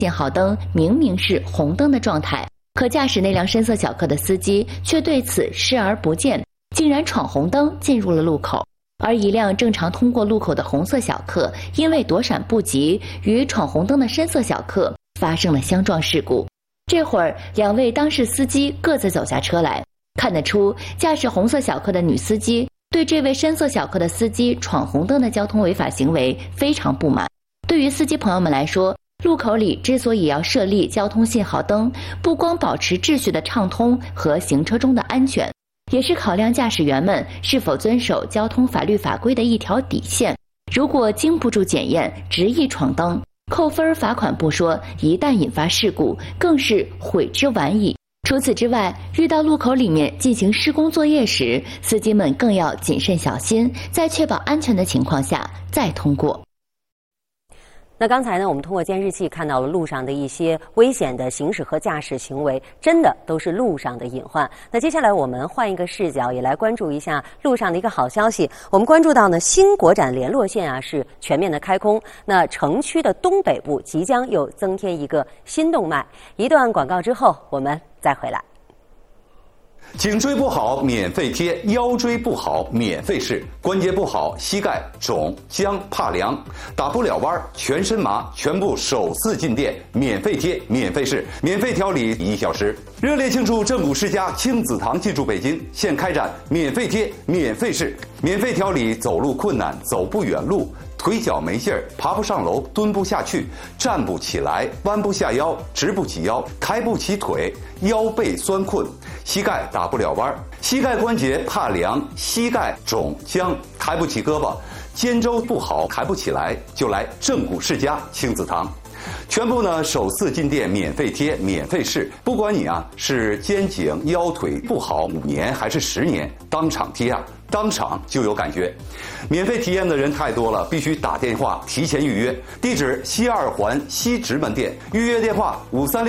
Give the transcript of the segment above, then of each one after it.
信号灯明明是红灯的状态，可驾驶那辆深色小客的司机却对此视而不见，竟然闯红灯进入了路口。而一辆正常通过路口的红色小客，因为躲闪不及，与闯红灯的深色小客发生了相撞事故。这会儿，两位当事司机各自走下车来，看得出驾驶红色小客的女司机对这位深色小客的司机闯红灯的交通违法行为非常不满。对于司机朋友们来说，路口里之所以要设立交通信号灯，不光保持秩序的畅通和行车中的安全，也是考量驾驶员们是否遵守交通法律法规的一条底线。如果经不住检验，执意闯灯，扣分罚款不说，一旦引发事故，更是悔之晚矣。除此之外，遇到路口里面进行施工作业时，司机们更要谨慎小心，在确保安全的情况下再通过。 那刚才呢，我们通过监视器看到了路上的一些危险的行驶和驾驶行为，真的都是路上的隐患。那接下来我们换一个视角，也来关注一下路上的一个好消息。我们关注到呢，新国展联络线啊是全面的开通。那城区的东北部即将又增添一个新动脉。一段广告之后，我们再回来。 颈椎不好免费贴，腰椎不好免费试，关节不好膝盖肿僵怕凉打不了弯全身麻，全部首次进店免费贴免费试，免费调理1小时。热烈庆祝正骨世家亲子堂进驻北京，现开展免费贴免费试，免费调理走路困难走不远路，腿脚没劲儿，爬不上楼，蹲不下去，站不起来，弯不下腰，直不起腰，抬不起腿，腰背酸困，膝盖打不了弯，膝盖关节怕凉，膝盖肿僵，抬不起胳膊，肩周不好，抬不起来，就来正骨世家亲子堂。全部呢首次进店免费贴免费试，不管你啊是肩颈腰腿不好5年还是10年，当场贴啊当场就有感觉。免费体验的人太多了，必须打电话提前预约。地址西2环西直门店，预约电话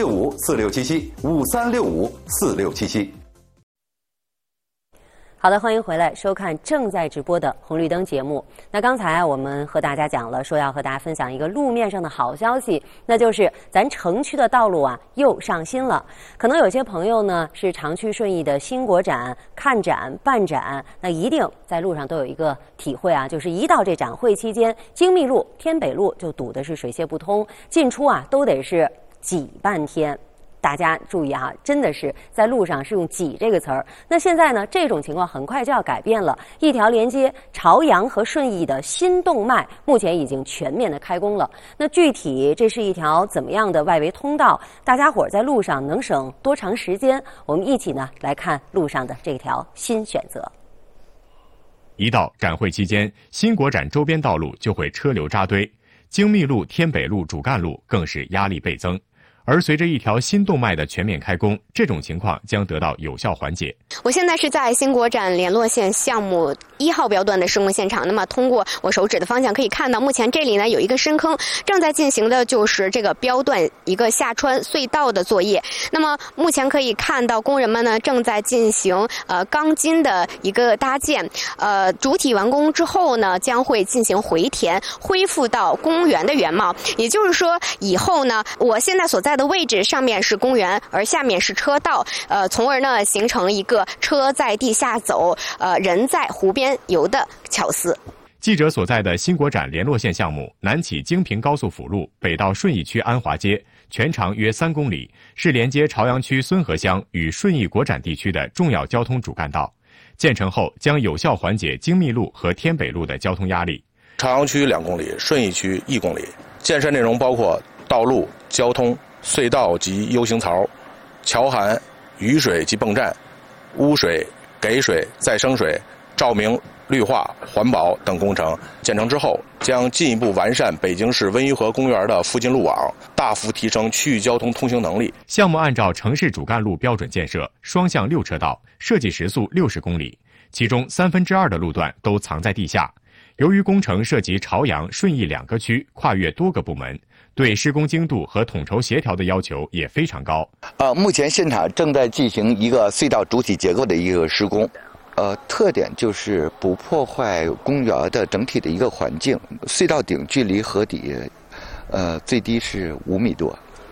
5365467753654677。 好的，欢迎回来收看正在直播的红绿灯节目。那刚才我们和大家讲了，说要和大家分享一个路面上的好消息，那就是咱城区的道路啊又上新了。可能有些朋友呢是常去顺义的新国展看展办展，那一定在路上都有一个体会啊，就是一到这展会期间，京密路、天北路就堵的是水泄不通，进出啊都得是挤半天。大家注意啊，真的是在路上是用挤这个词儿。那现在呢，这种情况很快就要改变了。一条连接朝阳和顺义的新动脉目前已经全面的开工了。那具体这是一条怎么样的外围通道？大家伙在路上能省多长时间？我们一起呢来看路上的这条新选择。 一到展会期间，新国展周边道路就会车流扎堆，京密路、天北路主干路更是压力倍增。而随着一条新动脉的全面开工，这种情况将得到有效缓解。 我现在是在新国展联络线项目1号标段的施工现场。那么通过我手指的方向可以看到，目前这里呢有一个深坑，正在进行的就是这个标段一个下穿隧道的作业。那么目前可以看到，工人们呢正在进行钢筋的一个搭建。主体完工之后呢，将会进行回填，恢复到公园的原貌。也就是说，以后呢，我现在所在的位置上面是公园，而下面是车道，从而呢形成一个车在地下走，人在湖边游的巧思。 记者所在的新国展联络线项目南起京平高速辅路，北到顺义区安华街，全长约3公里，是连接朝阳区孙河乡与顺义国展地区的重要交通主干道。建成后将有效缓解京密路和天北路的交通压力。 朝阳区2公里，顺义区1公里。建设内容包括道路、交通、隧道及 U 型槽、桥涵、雨水及泵站、污水、给水、再生水、照明、绿化、环保等工程。建成之后，将进一步完善北京市温榆河公园的附近路网，大幅提升区域交通通行能力。 项目按照城市主干路标准建设，双向6车道，设计时速60公里，其中2/3的路段都藏在地下。由于工程涉及朝阳、顺义2个区，跨越多个部门，对施工精度和统筹协调的要求也非常高。 目前现场正在进行一个隧道主体结构的一个施工。特点就是不破坏公园的整体的一个环境。隧道顶距离河底，最低是5米多。